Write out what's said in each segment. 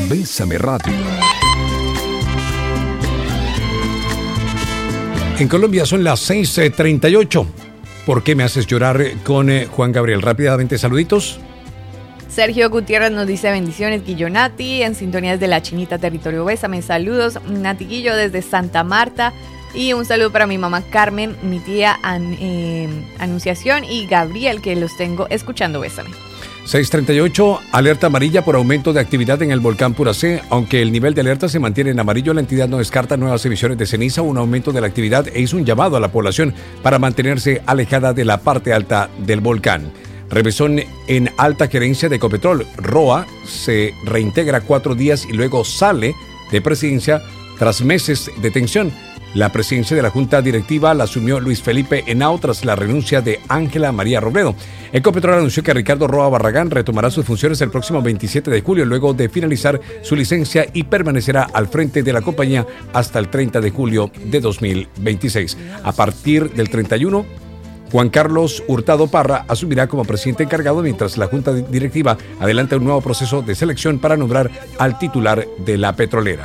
Bésame Radio. En Colombia son las 6:38. ¿Por qué me haces llorar? Con Juan Gabriel. Rápidamente, saluditos. Sergio Gutiérrez nos dice bendiciones, Guillo Nati, en sintonía desde La Chinita, territorio Bésame. Saludos, Nati Guillo desde Santa Marta. Y un saludo para mi mamá Carmen, mi tía Anunciación y Gabriel, que los tengo escuchando Bésame. 6:38, alerta amarilla por aumento de actividad en el volcán Puracé. Aunque el nivel de alerta se mantiene en amarillo, la entidad no descarta nuevas emisiones de ceniza o un aumento de la actividad e hizo un llamado a la población para mantenerse alejada de la parte alta del volcán. Revesón en alta gerencia de Ecopetrol. ROA se reintegra 4 días y luego sale de presidencia tras meses de tensión. La presidencia de la Junta Directiva la asumió Luis Felipe Henao tras la renuncia de Ángela María Robledo. Ecopetrol anunció que Ricardo Roa Barragán retomará sus funciones el próximo 27 de julio, luego de finalizar su licencia, y permanecerá al frente de la compañía hasta el 30 de julio de 2026. A partir del 31, Juan Carlos Hurtado Parra asumirá como presidente encargado, mientras la Junta Directiva adelanta un nuevo proceso de selección para nombrar al titular de la petrolera.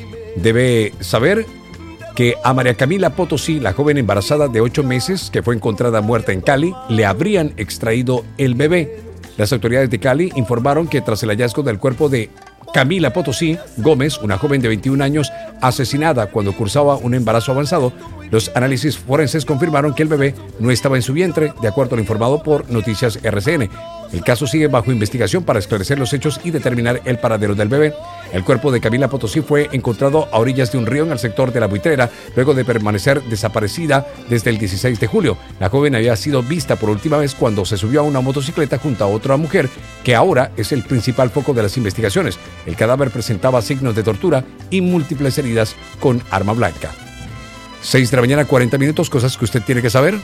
Debe saber que a María Camila Potosí, la joven embarazada de 8 meses que fue encontrada muerta en Cali, le habrían extraído el bebé. Las autoridades de Cali informaron que tras el hallazgo del cuerpo de Camila Potosí Gómez, una joven de 21 años asesinada cuando cursaba un embarazo avanzado, los análisis forenses confirmaron que el bebé no estaba en su vientre, de acuerdo a lo informado por Noticias RCN. El caso sigue bajo investigación para esclarecer los hechos y determinar el paradero del bebé. El cuerpo de Camila Potosí fue encontrado a orillas de un río en el sector de La Buitrera, luego de permanecer desaparecida desde el 16 de julio. La joven había sido vista por última vez cuando se subió a una motocicleta junto a otra mujer, que ahora es el principal foco de las investigaciones. El cadáver presentaba signos de tortura y múltiples heridas con arma blanca. 6 de la mañana, 40 minutos, cosas que usted tiene que saber.